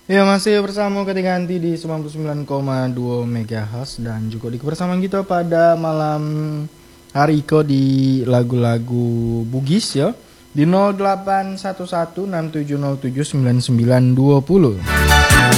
Ya, masih bersama ketika nanti di 99,2 MHz dan juga di kebersamaan kita pada malam hari ko di lagu-lagu Bugis ya di 0811 6707 9920.